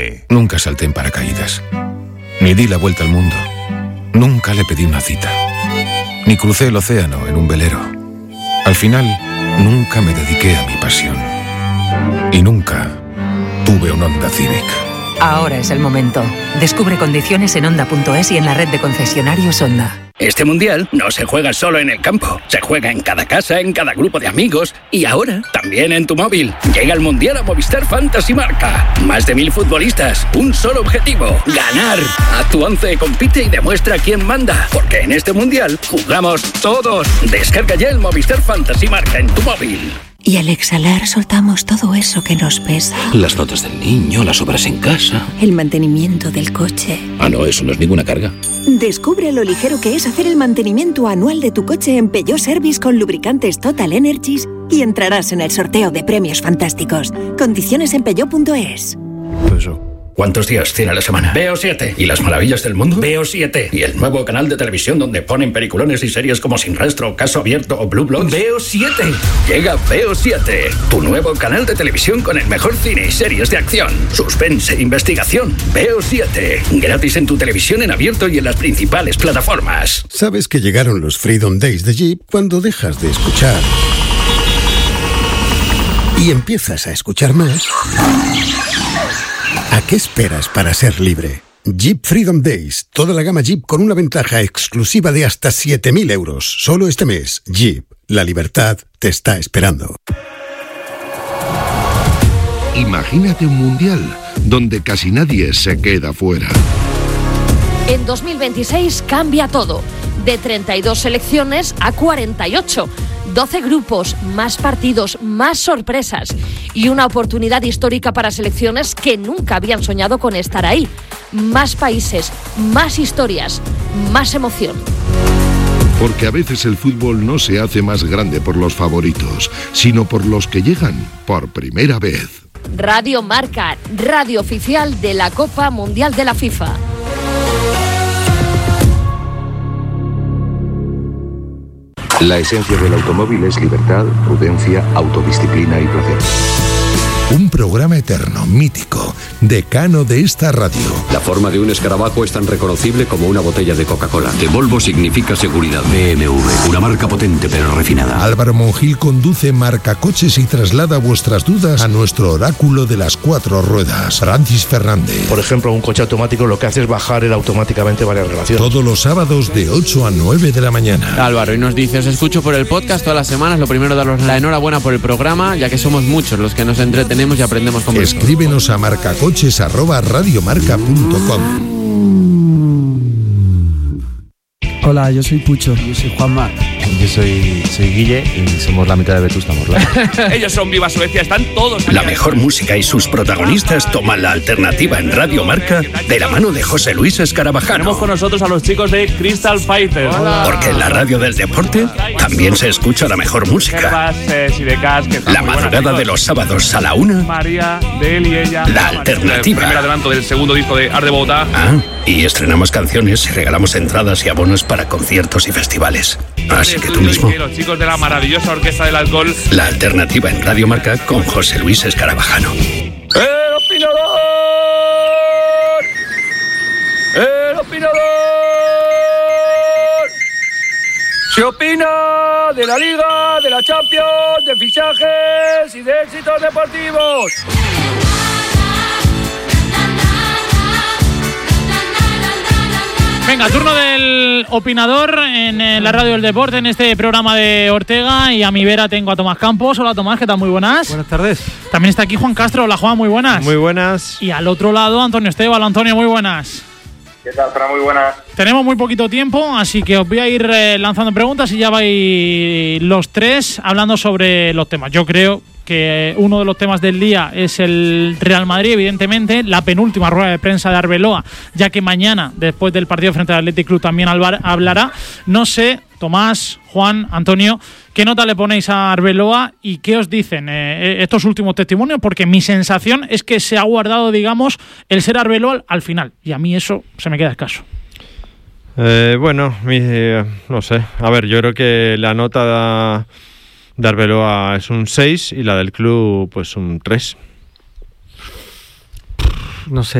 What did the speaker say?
Cope. Nunca salté en paracaídas, ni di la vuelta al mundo, nunca le pedí una cita, ni crucé el océano en un velero. Al final, nunca me dediqué a mi pasión. Y nunca tuve un Honda Civic. Ahora es el momento. Descubre condiciones en Honda.es y en la red de concesionarios Honda. Este mundial no se juega solo en el campo, se juega en cada casa, en cada grupo de amigos y ahora también en tu móvil. Llega el mundial a Movistar Fantasy Marca. Más de 1000 futbolistas, un solo objetivo: ganar. Haz tu 11, compite y demuestra quién manda, porque en este mundial jugamos todos. Descarga ya el Movistar Fantasy Marca en tu móvil. Y al exhalar soltamos todo eso que nos pesa. Las notas del niño, las obras en casa. El mantenimiento del coche. Ah, no, eso no es ninguna carga. Descubre lo ligero que es hacer el mantenimiento anual de tu coche en Peugeot Service con lubricantes Total Energies y entrarás en el sorteo de premios fantásticos. Condiciones en peugeot.es. ¿Cuántos días tiene la semana? Veo 7. ¿Y las maravillas del mundo? Veo 7. ¿Y el nuevo canal de televisión donde ponen peliculones y series como Sin Rastro, Caso Abierto o Blue Bloods? Veo 7. Llega Veo 7, tu nuevo canal de televisión con el mejor cine y series de acción, suspense e investigación. Veo 7. Gratis en tu televisión en abierto y en las principales plataformas. ¿Sabes que llegaron los Freedom Days de Jeep cuando dejas de escuchar y empiezas a escuchar más? ¿A qué esperas para ser libre? Jeep Freedom Days. Toda la gama Jeep con una ventaja exclusiva de hasta 7.000 euros. Solo este mes. Jeep. La libertad te está esperando. Imagínate un mundial donde casi nadie se queda fuera. En 2026 cambia todo. De 32 selecciones a 48. 12 grupos, más partidos, más sorpresas y una oportunidad histórica para selecciones que nunca habían soñado con estar ahí. Más países, más historias, más emoción. Porque a veces el fútbol no se hace más grande por los favoritos, sino por los que llegan por primera vez. Radio Marca, radio oficial de la Copa Mundial de la FIFA. La esencia del automóvil es libertad, prudencia, autodisciplina y placer. Un programa eterno, mítico, decano de esta radio. La forma de un escarabajo es tan reconocible como una botella de Coca-Cola. De Volvo significa seguridad. BMW, una marca potente pero refinada. Álvaro Monjil conduce Marcacoches y traslada vuestras dudas a nuestro oráculo de las 4 ruedas, Francis Fernández. Por ejemplo, un coche automático lo que hace es bajar automáticamente varias relaciones. Todos los sábados de 8 a 9 de la mañana. Álvaro, y nos dice: os escucho por el podcast todas las semanas. Lo primero, daros la enhorabuena por el programa, ya que somos muchos los que nos entretenemos y aprendemos con vosotros. Escríbenos a marcacoches@radiomarca.com. Hola, yo soy Pucho. Yo soy Juanma. Yo soy Guille y somos la mitad de Vetusta Morla. Ellos son Viva Suecia, están todos allá. La mejor música y sus protagonistas toman la alternativa en Radio Marca de la mano de José Luis Escarabajano. Tenemos con nosotros a los chicos de Crystal Fighters. Hola. Porque en la radio del deporte también se escucha la mejor música. La madrugada de los sábados a la 1. María, de él y ella. La alternativa. El primer adelanto del segundo disco de Art de Bogotá. Y estrenamos canciones y regalamos entradas y abonos para conciertos y festivales. Así que tú mismo. Los chicos de la maravillosa Orquesta del Alcohol. La alternativa en Radio Marca con José Luis Escarabajano. ¡El opinador! ¡El opinador! Se opina de la Liga, de la Champions, de fichajes y de éxitos deportivos. Venga, turno del opinador en la radio del deporte, en este programa de Ortega, y a mi vera tengo a Tomás Campos. Hola Tomás, ¿qué tal? Muy buenas. Buenas tardes. También está aquí Juan Castro. Hola Juan, muy buenas. Muy buenas. Y al otro lado Antonio Esteba. Hola Antonio, muy buenas. ¿Qué tal, Fran? Muy buenas. Tenemos muy poquito tiempo, así que os voy a ir lanzando preguntas y ya vais los tres hablando sobre los temas. Yo creo que uno de los temas del día es el Real Madrid, evidentemente, la penúltima rueda de prensa de Arbeloa, ya que mañana, después del partido frente al Athletic Club, también hablará. No sé, Tomás, Juan, Antonio, ¿qué nota le ponéis a Arbeloa y qué os dicen estos últimos testimonios? Porque mi sensación es que se ha guardado, digamos, el ser Arbeloa al final, y a mí eso se me queda escaso. Bueno, no sé. A ver, yo creo que la nota de Arbeloa es un 6 y la del club pues un 3. No sé.